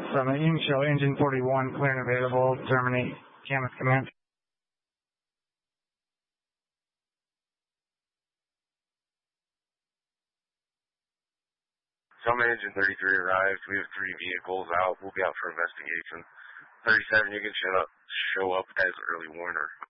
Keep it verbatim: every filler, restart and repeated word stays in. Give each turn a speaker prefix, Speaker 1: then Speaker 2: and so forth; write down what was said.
Speaker 1: Summit, you can show engine forty-one, clear and available, terminate, Camas command.
Speaker 2: Summit engine thirty-three arrived. We have three vehicles out. We'll be out for investigation. thirty-seven, you can show up, show up as early warner.